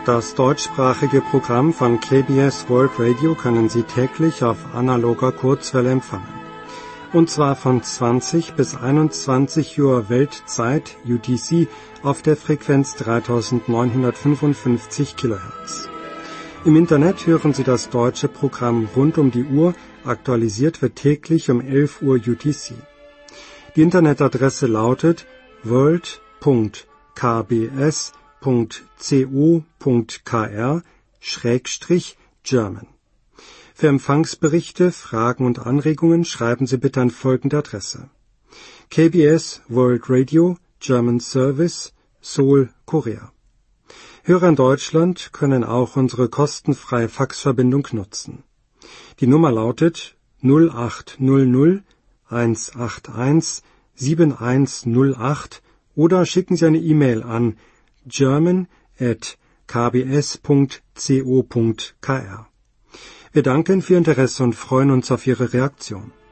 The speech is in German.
Das deutschsprachige Programm von KBS World Radio können Sie täglich auf analoger Kurzwelle empfangen. Und zwar von 20 bis 21 Uhr Weltzeit UTC auf der Frequenz 3955 kHz. Im Internet hören Sie das deutsche Programm rund um die Uhr, aktualisiert wird täglich um 11 Uhr UTC. Die Internetadresse lautet world.kbs.co.kr/German. Für Empfangsberichte, Fragen und Anregungen schreiben Sie bitte an folgende Adresse: KBS World Radio, German Service, Seoul, Korea. Hörer in Deutschland können auch unsere kostenfreie Faxverbindung nutzen. Die Nummer lautet 0800 181 7108 oder schicken Sie eine E-Mail an german@kbs.co.kr. Wir danken für Ihr Interesse und freuen uns auf Ihre Reaktion.